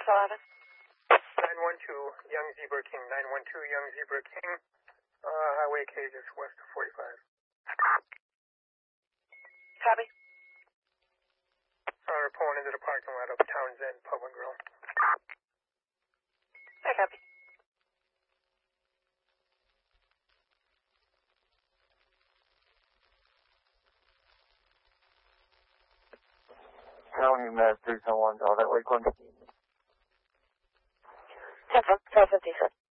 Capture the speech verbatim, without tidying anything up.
eleven. nine one two, Young Zebra King. nine one two, Young Zebra King. Uh, highway K just west of forty-five. Copy. Uh, we're pulling into the parking lot of Townsend Pub and Grill. I copy. County Mass three oh one, all that Lakeland. ten four, twelve fifty-six.